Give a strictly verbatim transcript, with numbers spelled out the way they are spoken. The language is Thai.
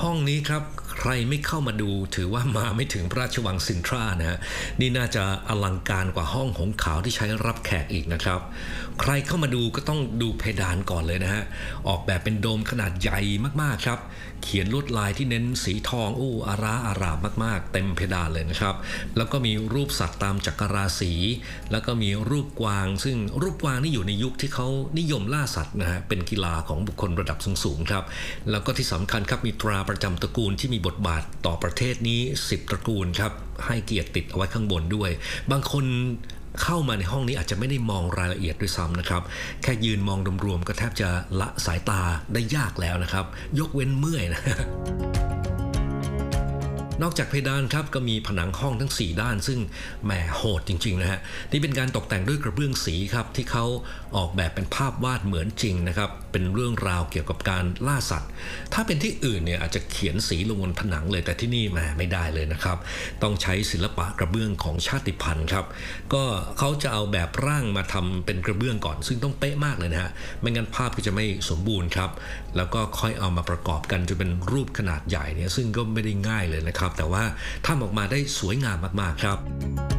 ห้องนี้ครับใครไม่เข้ามาดูถือว่ามาไม่ถึงพระราชวังซินทรานะฮะนี่น่าจะอลังการกว่าห้องหงส์ขาวที่ใช้รับแขกอีกนะครับใครเข้ามาดูก็ต้องดูเพดานก่อนเลยนะฮะออกแบบเป็นโดมขนาดใหญ่มากๆครับเขียนลวดลายที่เน้นสีทองอู้อาราอารามมากๆเต็มเพดานเลยนะครับแล้วก็มีรูปสัตว์ตามจักรราศีแล้วก็มีรูปกวางซึ่งรูปกวางนี่อยู่ในยุคที่เขานิยมล่าสัตว์นะฮะเป็นกีฬาของบุคคลระดับสูงๆครับแล้วก็ที่สำคัญครับมีตราประจำตระกูลที่มีบทบาทต่อประเทศนี้สิบตระกูลครับให้เกียรติติดเอาไว้ข้างบนด้วยบางคนเข้ามาในห้องนี้อาจจะไม่ได้มองรายละเอียดด้วยซ้ำนะครับแค่ยืนมองรวมๆก็แทบจะละสายตาได้ยากแล้วนะครับยกเว้นเมื่อยนะ นอกจากเพดานครับก็มีผนังห้องทั้งสี่ด้านซึ่งแหมโหดจริงๆนะฮะนี่เป็นการตกแต่งด้วยกระเบื้องสีครับที่เขาออกแบบเป็นภาพวาดเหมือนจริงนะครับเป็นเรื่องราวเกี่ยวกับการล่าสัตว์ถ้าเป็นที่อื่นเนี่ยอาจจะเขียนสีลงบนผนังเลยแต่ที่นี่แหมไม่ได้เลยนะครับต้องใช้ศิลปะกระเบื้องของชาติพันธุ์ครับก็เขาจะเอาแบบร่างมาทำเป็นกระเบื้องก่อนซึ่งต้องเป๊ะมากเลยนะฮะไม่งั้นภาพก็จะไม่สมบูรณ์ครับแล้วก็ค่อยเอามาประกอบกันจนเป็นรูปขนาดใหญ่เนี่ยซึ่งก็ไม่ได้ง่ายเลยนะครับแต่ว่าทำออกมาได้สวยงามมากๆครับ